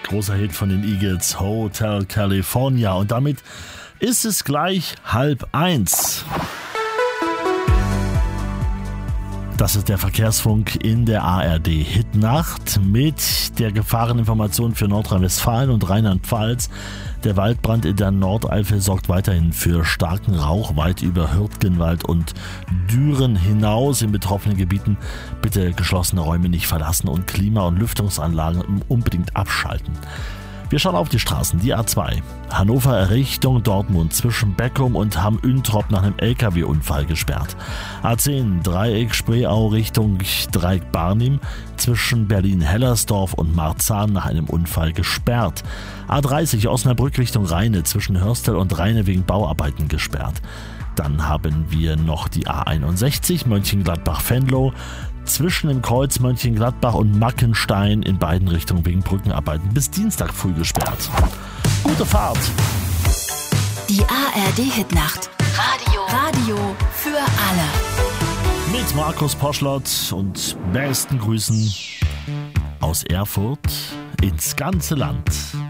Großer Hit von den Eagles, Hotel California. Und damit ist es gleich 12:30. Das ist der Verkehrsfunk in der ARD Hitnacht mit der Gefahreninformation für Nordrhein-Westfalen und Rheinland-Pfalz. Der Waldbrand in der Nordeifel sorgt weiterhin für starken Rauch weit über Hürtgenwald und Düren hinaus. In betroffenen Gebieten bitte geschlossene Räume nicht verlassen und Klima- und Lüftungsanlagen unbedingt abschalten. Wir schauen auf die Straßen. Die A2 Hannover Richtung Dortmund zwischen Beckum und Hamm-Üntrop nach einem LKW-Unfall gesperrt. A10 Dreieck Spreeau Richtung Dreieck Barnim zwischen Berlin-Hellersdorf und Marzahn nach einem Unfall gesperrt. A30 Osnabrück Richtung Rheine zwischen Hörstel und Rheine wegen Bauarbeiten gesperrt. Dann haben wir noch die A61 Mönchengladbach-Venlo zwischen dem Kreuz Mönchengladbach und Mackenstein in beiden Richtungen wegen Brückenarbeiten bis Dienstag früh gesperrt. Gute Fahrt! Die ARD Hitnacht. Radio für alle. Mit Markus Poschlott und besten Grüßen aus Erfurt ins ganze Land.